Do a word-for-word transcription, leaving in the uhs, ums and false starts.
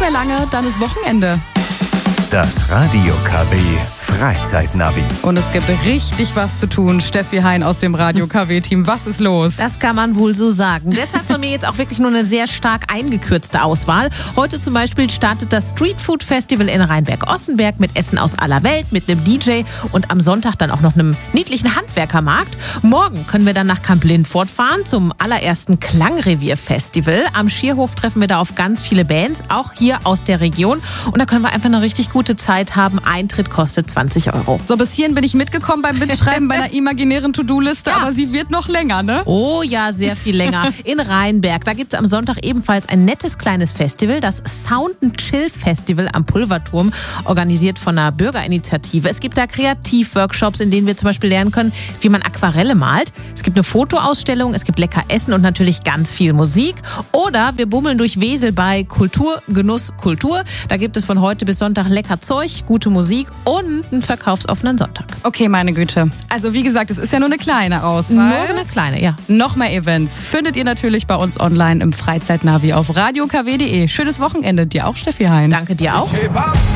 mehr lange, dann ist Wochenende. Das Radio K W Freizeitnavi. Und es gibt richtig was zu tun. Steffi Hein aus dem Radio K W-Team. Was ist los? Das kann man wohl so sagen. Deshalb von mir jetzt auch wirklich nur eine sehr stark eingekürzte Auswahl. Heute zum Beispiel startet das Street Food Festival in Rheinberg-Ossenberg mit Essen aus aller Welt, mit einem D J und am Sonntag dann auch noch einem niedlichen Handwerkermarkt. Morgen können wir dann nach Kamp Lindfort fahren zum allerersten Klangrevier-Festival. Am Schierhof treffen wir da auf ganz viele Bands, auch hier aus der Region. Und da können wir einfach eine richtig gute Zeit haben. Eintritt kostet zwanzig Euro. So, bis hierhin bin ich mitgekommen beim Mitschreiben bei einer imaginären To-Do-Liste, Ja. aber sie wird noch länger, ne? Oh ja, sehr viel länger. In Rheinberg, da gibt es am Sonntag ebenfalls ein nettes kleines Festival, das Sound and Chill Festival am Pulverturm, organisiert von einer Bürgerinitiative. Es gibt da Kreativworkshops, in denen wir zum Beispiel lernen können, wie man Aquarelle malt. Es gibt eine Fotoausstellung, es gibt lecker Essen und natürlich ganz viel Musik. Oder wir bummeln durch Wesel bei Kultur, Genuss, Kultur. Da gibt es von heute bis Sonntag lecker Zeug, gute Musik und einen verkaufsoffenen Sonntag. Okay, meine Güte. Also wie gesagt, es ist ja nur eine kleine Auswahl. Nur eine kleine, ja. Noch mehr Events findet ihr natürlich bei uns online im Freizeitnavi auf radio k w punkt de. Schönes Wochenende. Dir auch, Steffi Hein. Danke dir auch. Hip-Hop.